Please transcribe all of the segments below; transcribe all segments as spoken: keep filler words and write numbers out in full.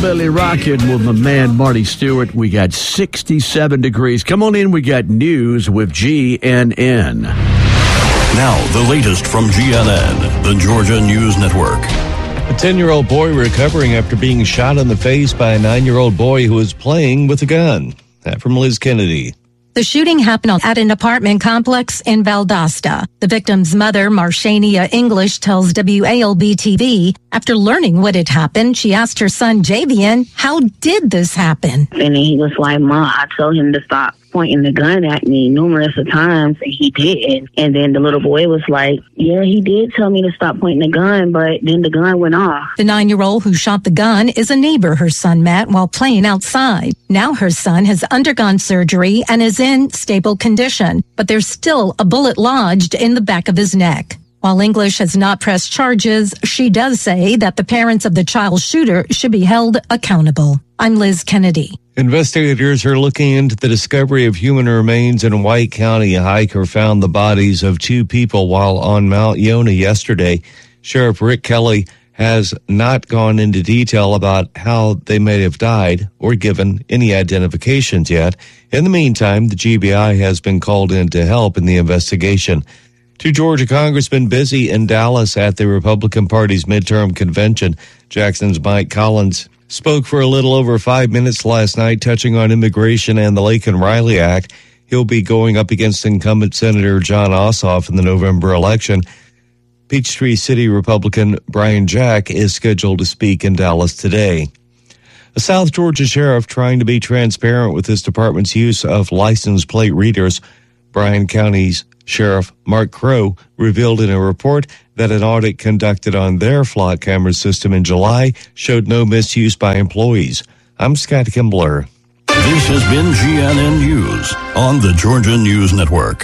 Billy rocking with my man Marty Stewart. We got sixty-seven degrees. Come on in. We got news with G N N. Now, the latest from G N N, the Georgia News Network. A ten-year-old boy recovering after being shot in the face by a nine-year-old boy who was playing with a gun. That from Liz Kennedy. The shooting happened at an apartment complex in Valdosta. The victim's mother, Marshania English, tells W A L B T V, after learning what had happened, she asked her son, Javian, how did this happen? And he was like, Mom, I told him to stop pointing the gun at me numerous of times, and he didn't. And then the little boy was like, yeah, he did tell me to stop pointing the gun, but then the gun went off. The nine-year-old who shot the gun is a neighbor her son met while playing outside. Now her son has undergone surgery and is in stable condition, but there's still a bullet lodged in the back of his neck. While English has not pressed charges, she does say that the parents of the child shooter should be held accountable. I'm Liz Kennedy. Investigators are looking into the discovery of human remains in White County. A hiker found the bodies of two people while on Mount Yonah yesterday. Sheriff Rick Kelly has not gone into detail about how they may have died or given any identifications yet. In the meantime, the G B I has been called in to help in the investigation. Two Georgia congressmen busy in Dallas at the Republican Party's midterm convention. Jackson's Mike Collins spoke for a little over five minutes last night, touching on immigration and the Laken-Riley Act. He'll be going up against incumbent Senator Jon Ossoff in the November election. Peachtree City Republican Brian Jack is scheduled to speak in Dallas today. A South Georgia sheriff trying to be transparent with his department's use of license plate readers. Bryan County's Sheriff Mark Crow revealed in a report that an audit conducted on their flock camera system in July showed no misuse by employees. I'm Scott Kimbler. This has been G N N News on the Georgia News Network.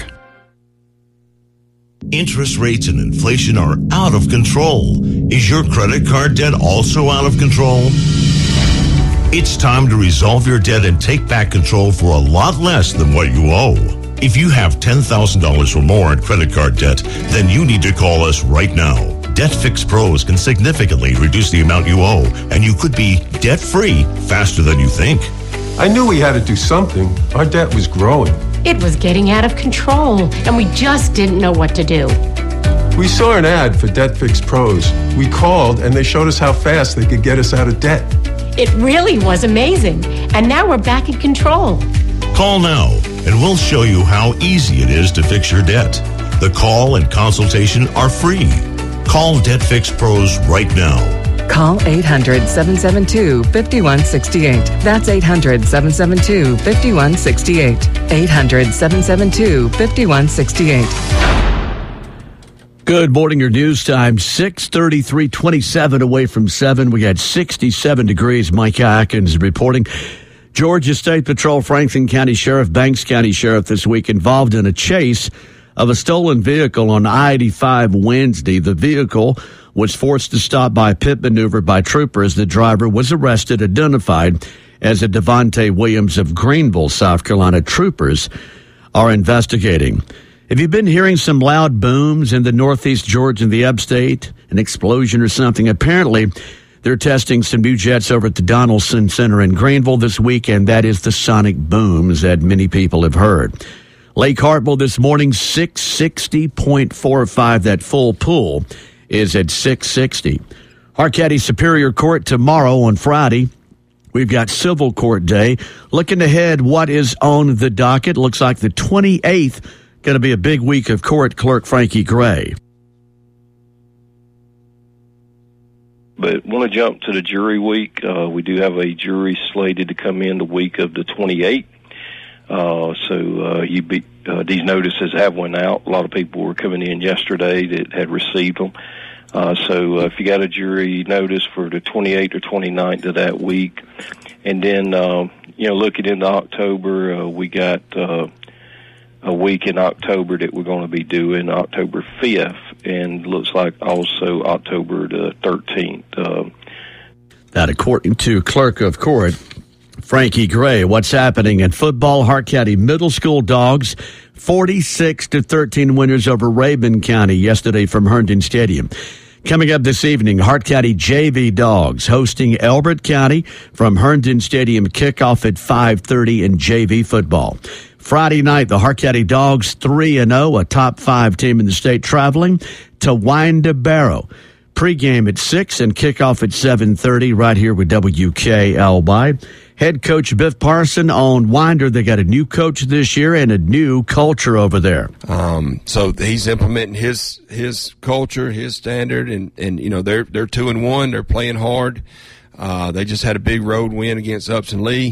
Interest rates and inflation are out of control. Is your credit card debt also out of control? It's time to resolve your debt and take back control for a lot less than what you owe. If you have ten thousand dollars or more in credit card debt, then you need to call us right now. Debt Fix Pros can significantly reduce the amount you owe, and you could be debt-free faster than you think. I knew we had to do something. Our debt was growing. It was getting out of control, and we just didn't know what to do. We saw an ad for Debt Fix Pros. We called, and they showed us how fast they could get us out of debt. It really was amazing, and now we're back in control. Call now, and we'll show you how easy it is to fix your debt. The call and consultation are free. Call Debt Fix Pros right now. Call eight hundred, seven seven two, five one six eight. That's eight hundred, seven seven two, five one six eight. eight hundred, seven seven two, five one six eight. Good morning, your news time, six thirty-three, twenty-seven away from seven. We got sixty-seven degrees. Mike Atkins reporting. Georgia State Patrol, Franklin County Sheriff, Banks County Sheriff this week involved in a chase of a stolen vehicle on I eighty-five Wednesday. The vehicle was forced to stop by a pit maneuver by troopers. The driver was arrested, identified as a Devontae Williams of Greenville, South Carolina. Troopers are investigating. Have you been hearing some loud booms in the northeast Georgia and the upstate? An explosion or something? Apparently, they're testing some new jets over at the Donaldson Center in Greenville this week, and that is the sonic booms that many people have heard. Lake Hartwell this morning, six sixty point four five. That full pool is at six sixty. Harkady Superior Court tomorrow on Friday. We've got Civil Court Day. Looking ahead, what is on the docket? Looks like the twenty-eighth, going to be a big week of court. Clerk Frankie Gray. But want to jump to the jury week. Uh, we do have a jury slated to come in the week of the twenty-eighth. Uh, so uh, you be, uh, these notices have went out. A lot of people were coming in yesterday that had received them. Uh, so uh, if you got a jury notice for the twenty-eighth or twenty-ninth of that week, and then uh, you know looking into October, uh, we got uh, a week in October that we're going to be doing October fifth, and looks like also October the thirteenth. Uh, that according to Clerk of Court Frankie Gray. What's happening in football? Hart County Middle School Dogs, forty-six to thirteen winners over Rabun County yesterday from Herndon Stadium. Coming up this evening, Hart County J V Dogs hosting Elbert County from Herndon Stadium. Kickoff at five thirty in J V football. Friday night, the Hart County Dogs three and oh, a top five team in the state, traveling to Winder-Barrow. Pregame at six and kickoff at seven thirty right here with W K L Y. Head coach Biff Parson on Winder. They got a new coach this year and a new culture over there. Um, so he's implementing his his culture, his standard, and, and you know they're they're two and one. They're playing hard. Uh, they just had a big road win against Upson Lee.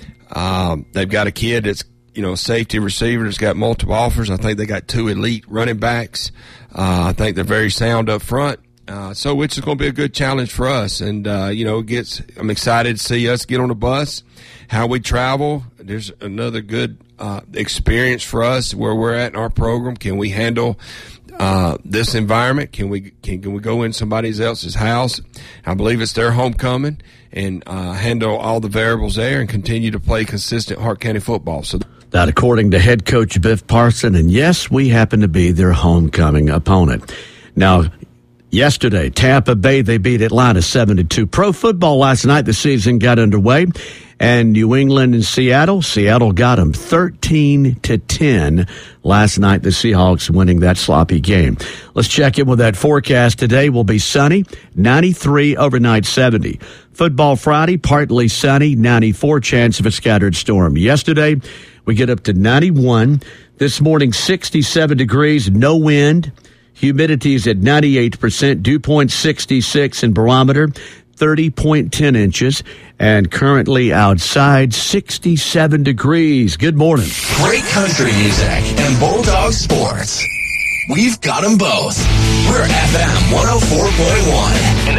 Um, they've got a kid that's you know safety receiver that's got multiple offers. I think they got two elite running backs. Uh, I think they're very sound up front. Uh, so it's going to be a good challenge for us, and uh, you know, it gets. I'm excited to see us get on the bus, how we travel. There's another good uh, experience for us where we're at in our program. Can we handle uh, this environment? Can we can, can we go in somebody else's house? I believe it's their homecoming, and uh, handle all the variables there, and continue to play consistent Hart County football. So. That according to head coach Biff Parson, and yes, we happen to be their homecoming opponent. Now. Yesterday, Tampa Bay, they beat Atlanta seven to two. Pro football last night, the season got underway. And New England and Seattle, Seattle got them thirteen to ten last night. The Seahawks winning that sloppy game. Let's check in with that forecast. Today will be sunny, ninety-three, overnight seventy. Football Friday, partly sunny, ninety-four, chance of a scattered storm. Yesterday, we get up to ninety-one. This morning, sixty-seven degrees, no wind. Humidity is at ninety-eight percent, dew point sixty-six, and barometer thirty point one zero inches. And currently outside, sixty-seven degrees. Good morning. Great country music and Bulldog sports. We've got them both. We're F M one oh four point one.